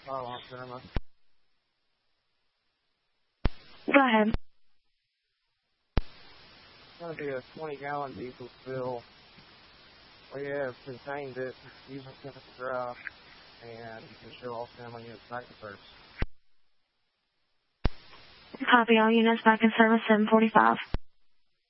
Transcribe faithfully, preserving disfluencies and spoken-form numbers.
Oh, on cinema. Go ahead. It's going to be a twenty gallon diesel spill. We have contained it using chemical dry, and you can show all family units back to service. Copy, all units back in service seven forty-five.